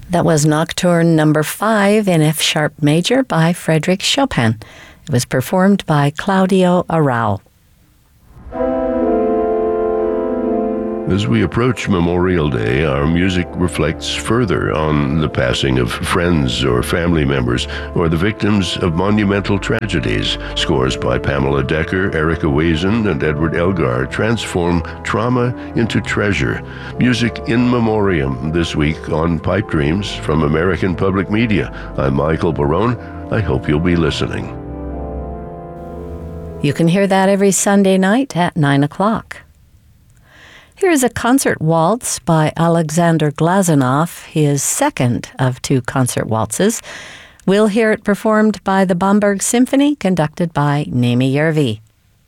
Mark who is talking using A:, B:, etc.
A: That was Nocturne number 5 in F sharp major by Frédéric Chopin. It was performed by Claudio Arrau.
B: As we approach Memorial Day, our music reflects further on the passing of friends or family members or the victims of monumental tragedies. Scores by Pamela Decker, Erica Wazen, and Edward Elgar transform trauma into treasure. Music in memoriam this week on Pipe Dreams from American Public Media. I'm Michael Barone. I hope you'll be listening.
A: You can hear that every Sunday night at 9 o'clock. Here is a concert waltz by Alexander Glazunov, his second of 2 concert waltzes. We'll hear it performed by the Bamberg Symphony, conducted by Nemi Järvi.